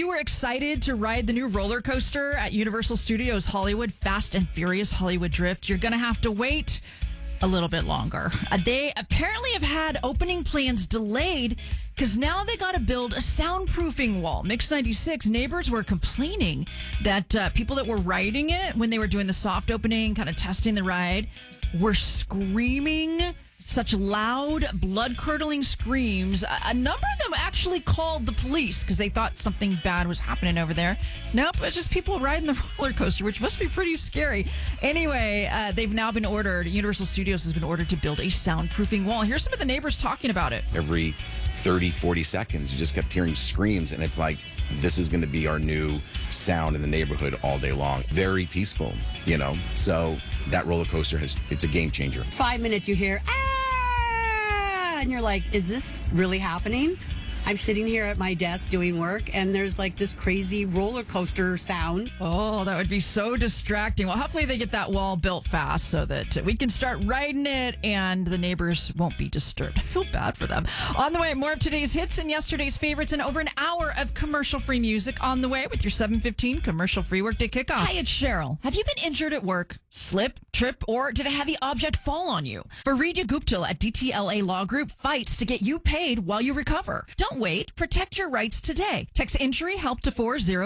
you were excited to ride the new roller coaster at Universal Studios Hollywood, Fast and Furious Hollywood Drift, you're going to have to wait a little bit longer. They apparently have had opening plans delayed because now they got to build a soundproofing wall. Mix 96 neighbors were complaining that people that were riding it when they were doing the soft opening, kind of testing the ride, were screaming such loud, blood-curdling screams. A number of them actually called the police because they thought something bad was happening over there. Nope, it's just people riding the roller coaster, which must be pretty scary. Anyway, they've now been ordered, Universal Studios has been ordered to build a soundproofing wall. Here's some of the neighbors talking about it. Every 30, 40 seconds, you just kept hearing screams, and it's like, this is going to be our new sound in the neighborhood all day long. Very peaceful, you know? So that roller coaster it's a game changer. 5 minutes you hear, ah! And you're like, is this really happening? I'm sitting here at my desk doing work, and there's like this crazy roller coaster sound. Oh, that would be so distracting. Well, hopefully they get that wall built fast so that we can start riding it and the neighbors won't be disturbed. I feel bad for them. On the way, more of today's hits and yesterday's favorites and over an hour of commercial-free music on the way with your 7:15 commercial-free workday kickoff. Hi, it's Cheryl. Have you been injured at work? Slip, trip, or did a heavy object fall on you? Fareeja Guptal at DTLA Law Group fights to get you paid while you recover. Don't wait. Protect your rights today. Text Injury Help to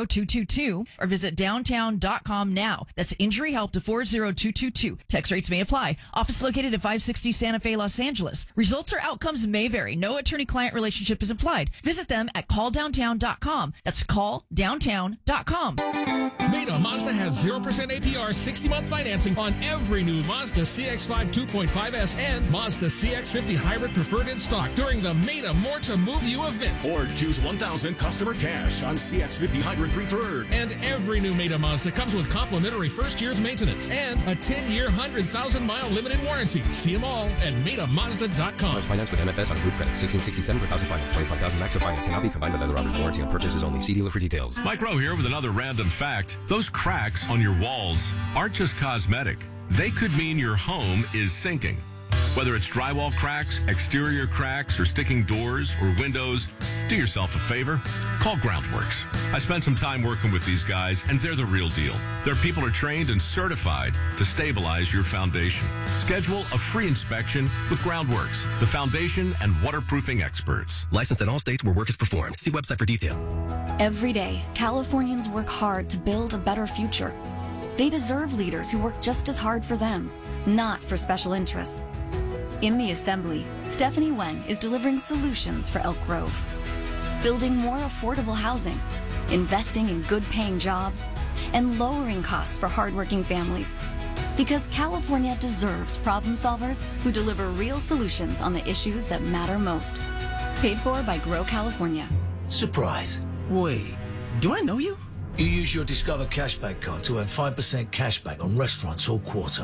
40222 or visit downtown.com now. That's Injury Help to 40222. Text rates may apply. Office located at 560 Santa Fe, Los Angeles. Results or outcomes may vary. No attorney-client relationship is implied. Visit them at calldowntown.com. That's calldowntown.com. Meta Mazda has 0% APR 60-month financing on every new Mazda CX-5 2.5S and Mazda CX-50 Hybrid Preferred in stock during the Meta More to Move You event. Or choose 1,000 customer cash on CX-50 Hybrid Preferred. And every new Meta Mazda comes with complimentary first year's maintenance and a 10-year, 100,000-mile limited warranty. See them all at MetaMazda.com. Must finance with MFS on group credit. 1667 per thousand finance. 25,000 max of finance. Cannot be combined with other offers. Warranty on purchases only. See dealer for details. Mike Rowe here with another random fact. Those cracks on your walls aren't just cosmetic. They could mean your home is sinking. Whether it's drywall cracks, exterior cracks, or sticking doors or windows, do yourself a favor. Call Groundworks. I spent some time working with these guys, and they're the real deal. Their people are trained and certified to stabilize your foundation. Schedule a free inspection with Groundworks, the foundation and waterproofing experts. Licensed in all states where work is performed. See website for detail. Every day, Californians work hard to build a better future. They deserve leaders who work just as hard for them, not for special interests. In the Assembly, Stephanie Wen is delivering solutions for Elk Grove. Building more affordable housing, investing in good-paying jobs, and lowering costs for hardworking families. Because California deserves problem solvers who deliver real solutions on the issues that matter most. Paid for by Grow California. Surprise. Wait, do I know you? You use your Discover Cashback card to earn 5% cashback on restaurants all quarter.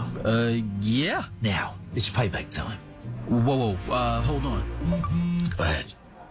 Yeah. Now, it's payback time. Whoa, hold on. Go ahead.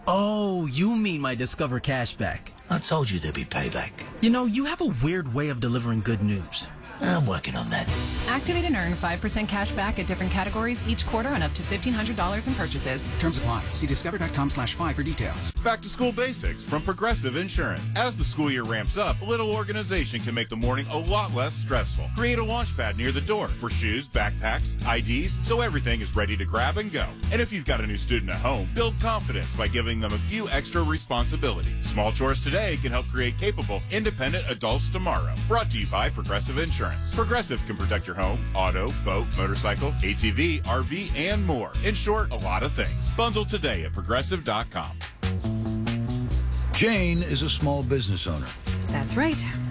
Oh, you mean my Discover Cashback. I told you there'd be payback. You know, you have a weird way of delivering good news. I'm working on that. Activate and earn 5% cash back at different categories each quarter on up to $1,500 in purchases. Terms apply. See discover.com/5 for details. Back to school basics from Progressive Insurance. As the school year ramps up, a little organization can make the morning a lot less stressful. Create a launch pad near the door for shoes, backpacks, IDs, so everything is ready to grab and go. And if you've got a new student at home, build confidence by giving them a few extra responsibilities. Small chores today can help create capable, independent adults tomorrow. Brought to you by Progressive Insurance. Progressive can protect your home, auto, boat, motorcycle, ATV, RV, and more. In short, a lot of things. Bundle today at Progressive.com. Jane is a small business owner. That's right.